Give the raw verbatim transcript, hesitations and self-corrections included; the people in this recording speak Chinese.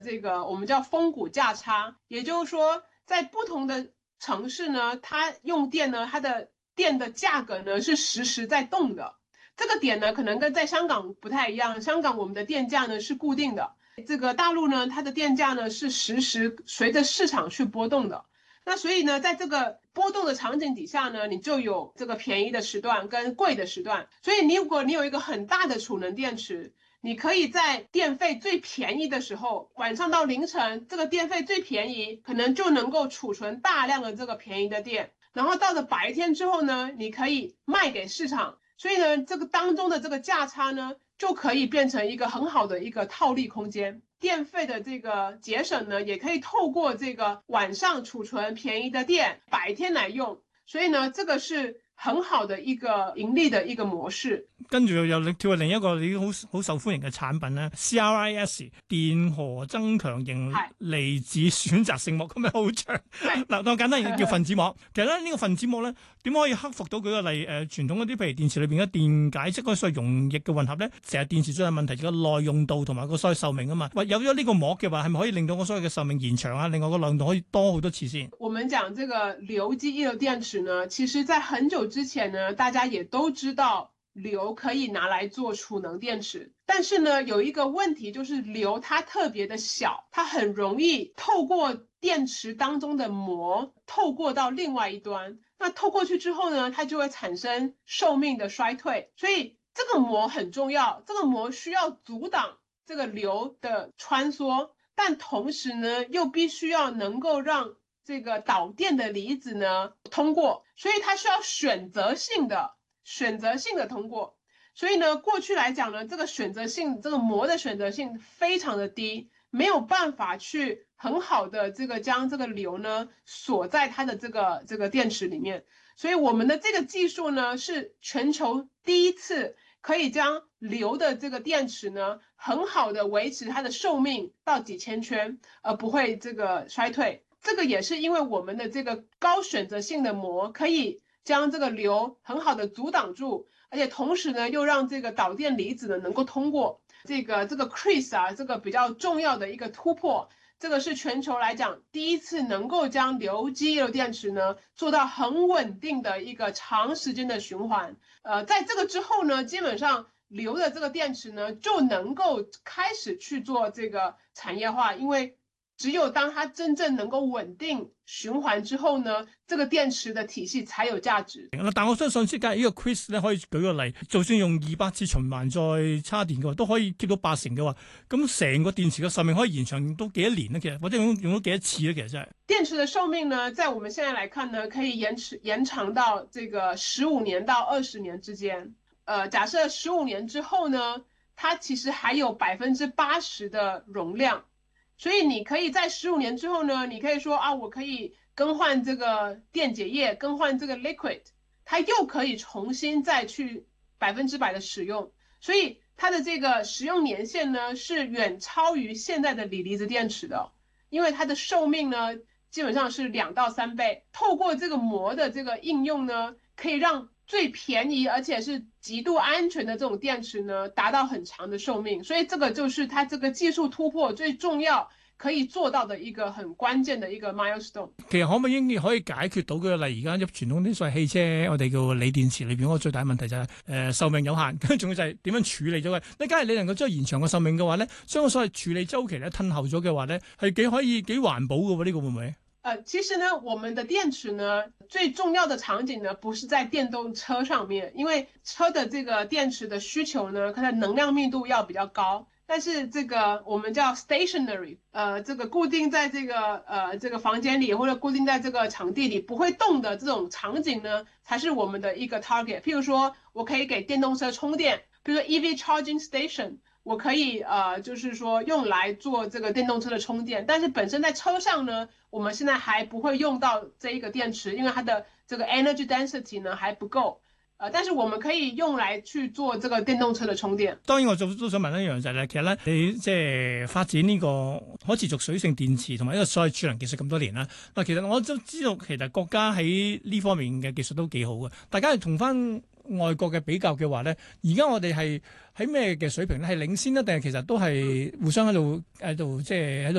这个我们叫峰谷价差，也就是说，在不同的城市呢，它用电呢，它的电的价格呢是实时在动的。这个点呢，可能跟在香港不太一样，香港我们的电价呢是固定的，这个大陆呢，它的电价呢是实时随着市场去波动的。那所以呢，在这个波动的场景底下呢，你就有这个便宜的时段跟贵的时段。所以你如果你有一个很大的储能电池，你可以在电费最便宜的时候，晚上到凌晨，这个电费最便宜，可能就能够储存大量的这个便宜的电。然后到了白天之后呢，你可以卖给市场。所以呢，这个当中的这个价差呢，就可以变成一个很好的一个套利空间。电费的这个节省呢，也可以透过这个晚上储存便宜的电，白天来用。所以呢，这个是很好的一個盈利的一個模式。 跟住又跳去另一個你好好受歡迎嘅產品咧 ，C R I S 電荷增強型離子選擇性膜，咁樣好長。嗱，當簡單嘢叫分子膜。其實咧呢、這個分子膜咧點可以克服到舉個例誒、呃、傳統嗰啲譬如電池裏邊嘅電解質嗰所謂溶液嘅混合咧，成日電池最大問題就係個耐用度同埋個所謂壽命啊嘛。喂，有咗呢個膜嘅話，係咪可以令到我所謂嘅壽命延長啊？另外個量度可以多好多次先。 我們講這個流基一流電池呢，其實在很久之前呢，大家也都知道硫可以拿來做儲能電池，但是呢，有一個問題就是硫它特別的小，它很容易透過電池當中的膜透過到另外一端，那透過去之後呢，它就會產生壽命的衰退，所以這個膜很重要，這個膜需要阻擋這個硫的穿梭，但同時呢，又必須要能夠讓這個導電的離子呢通過，所以它需要選擇性的選擇性的通過。所以呢，過去來講呢，這個選擇性，這個膜的選擇性非常的低，沒有辦法去很好的這個將這個硫呢鎖在它的這個這個電池裡面。所以我們的這個技術呢，是全球第一次可以將硫的這個電池呢，很好的維持它的壽命到幾千圈，而不會這個衰退。這個也是因為我們的這個高選擇性的膜可以將這個硫很好的阻擋住，而且同時呢又讓這個導電離子呢能夠通過。這個這個 C R I S 啊，這個比較重要的一個突破，這個是全球來講第一次能夠將流基流電池呢做到很穩定的一個長時間的循環。呃，在這個之後呢，基本上硫的這個電池呢就能夠開始去做這個產業化，因為只有當它真正能夠穩定循環之後呢，這個電池的體系才有價值。 但我相信即係呢個 C R I S 咧，可以舉個例，就算用二百次循環再插電嘅話，都可以 keep 到八成嘅話，咁成個電池嘅壽命可以延長到幾多年呢？其實或者用用咗幾多次呢？其實真係電池的壽命呢，在我們現在來看呢，可以延遲延長到這個十五年到二十年之間。呃，假設十五年之後呢，它其實還有百分之八十的容量。所以你可以在十五年之後呢，你可以說啊，我可以更換這個電解液，更換這個 liquid， 它又可以重新再去百分之百的使用。所以它的這個使用年限呢，是遠超於現在的鋰離子電池的，因為它的壽命呢，基本上是兩到三倍。透過這個膜的這個應用呢，可以讓最便宜而且是極度安全的這種電池呢，達到很長的壽命。所以這個就是它這個技術突破最重要可以做到的一個很關鍵的一個 milestone。 其實可唔可以可以解決到嘅？例如而家傳統啲所謂汽車，我哋叫鋰電池裏邊嗰個最大問題就係、是、誒、呃、壽命有限，跟住仲要就係點樣處理咗佢。你假如你能夠將延長個壽命嘅話咧，將個所謂處理週期咧褪後咗嘅話咧，係幾可以幾環保嘅喎？呢、這個會唔會？ 呃，其實呢，我們的電池呢，最重要的場景呢，不是在電動車上面，因為車的這個電池的需求呢，它的能量密度要比較高。但是這個我們叫 stationary，呃，這個固定在這個呃這個房間裡或者固定在這個場地裡不會動的這種場景呢，才是我們的一個 target。譬如說，我可以給電動車充電，比如說 E V charging station。我可以呃，就是說用來做這個電動車的充電，但是本身在車上呢，我們現在還不會用到這一個電池，因為它的這個 energy density 呢還不夠。 呃，但是我們可以用來去做這個電動車的充電。 當然我都都想問一樣就係咧，其實咧你即係發展呢個可持續水性電池同埋呢個所謂儲能技術咁多年啦。嗱，其實我都知道其實國家喺呢方面嘅技術都幾好嘅。大家係同翻外國嘅比較嘅話咧，而家我哋係喺咩嘅水平咧？係領先咧，定係其實都係互相喺度喺度即係喺度